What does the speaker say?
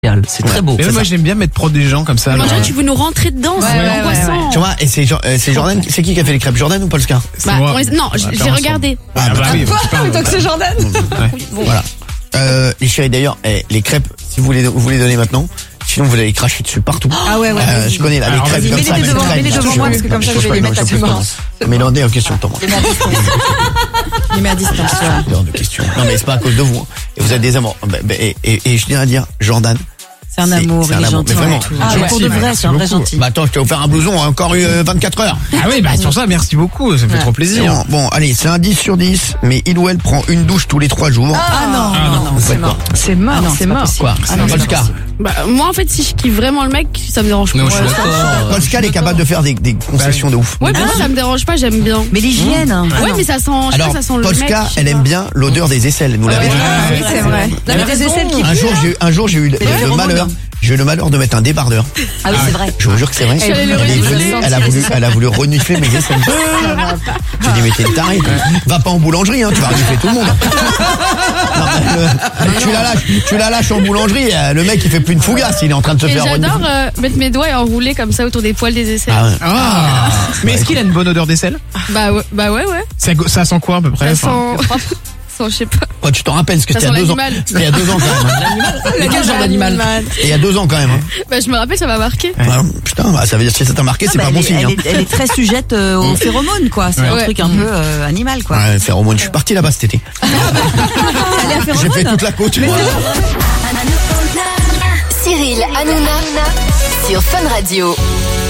C'est très beau. Mais moi j'aime bien mettre pro des gens comme ça. Déjà, tu veux nous rentrer dedans, c'est angoissant. Tu vois, et c'est Jordan, c'est qui a fait les crêpes, Jordan ou Polska? Non, j'ai regardé. Donc c'est Jordan. Bon. Voilà. Les chéris d'ailleurs, les crêpes, si vous les donnez maintenant, sinon vous allez cracher dessus partout. Ah ouais. Je connais là, les crêpes comme ça. Mets-les devant moi parce que comme ça je vais les mettre à tout moment. Mais l'on est en question, Thomas. Les mets à distance. Hors de question. Non mais c'est pas à cause de vous. Et vous êtes des amours. Et je tiens à dire, Jordan. C'est un amour, il est gentil. Mais vraiment. Pour de vrai, c'est un vrai gentil. Bah attends, je t'ai offert un blouson, encore eu 24 heures. Ah oui, bah sur ça, merci beaucoup, ça me fait trop plaisir. Bon, allez, c'est un 10 sur 10, mais il ou elle prend une douche tous les 3 jours. Ah non, c'est mort. C'est mort, c'est mort. Quoi? Polska. Bah, moi, en fait, si je kiffe vraiment le mec, ça me dérange pas. Non, je suis d'accord. Polska, elle est capable de faire des concessions de ouf. Ouais, moi, ça me dérange pas, j'aime bien. Mais l'hygiène. Ouais, mais ça sent, je sais Alors, pas, ça sent le mec. Polska, elle aime bien l'odeur des aisselles. Nous l'avons dit. Oui, c'est vrai. Des aisselles qui Un jour, j'ai eu le malheur de mettre un débardeur. Ah oui, c'est vrai. Je vous jure que c'est vrai. Je suis allée le renifler. Elle a voulu renifler mes aisselles. J'ai dit, mais t'es taré. Va pas en boulangerie, tu vas renifler tout le monde. Non, tu la lâches en boulangerie, le mec il fait plus une fougasse, il est en train de se Et faire j'adore mettre mes doigts et enrouler comme ça autour des poils des aisselles. Ah ouais. Mais est-ce qu'il a une bonne odeur d'aisselle? Bah ouais. Ça sent quoi à peu près? Ça sent, je sais pas. Oh, tu t'en rappelles, parce que Ça c'était il y a sent 2 ans. l'animal. C'était il y a 2 ans quand même. Quel genre d'animal? Et il y a 2 ans quand même. Bah je me rappelle, ça m'a marqué. Putain, ça veut dire que si ça t'a marqué, c'est pas bon signe. Elle est très sujette aux phéromones, quoi. C'est un truc un peu animal, quoi. Ouais, phéromone, je suis parti là-bas cet été. Elle est à J'ai fait toute la côte. Cyril Hanouna sur Fun Radio.